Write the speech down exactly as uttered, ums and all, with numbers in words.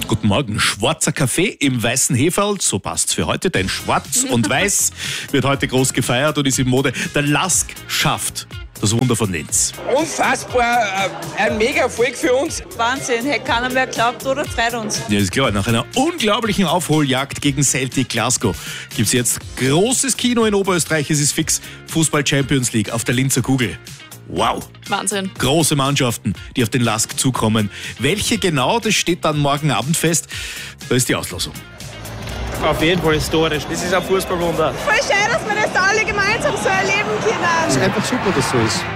Guten Morgen. Schwarzer Kaffee im weißen Heferl, so passt's für heute, denn schwarz und weiß wird heute groß gefeiert und ist in Mode. Der Lask schafft das Wunder von Linz. Unfassbar, äh, ein Mega-Erfolg für uns. Wahnsinn, hätte keiner mehr geglaubt oder freut uns. Ja, ist klar, nach einer unglaublichen Aufholjagd gegen Celtic Glasgow gibt's jetzt großes Kino in Oberösterreich. Es ist fix Fußball Champions League auf der Linzer Kugel. Wow. Wahnsinn. Große Mannschaften, die auf den Lask zukommen. Welche genau, das steht dann morgen Abend fest. Da ist die Auslosung. Auf jeden Fall historisch. Das ist ein Fußballwunder. Voll schön, dass wir das alle gemeinsam so erleben können. Es ist einfach super, dass so ist.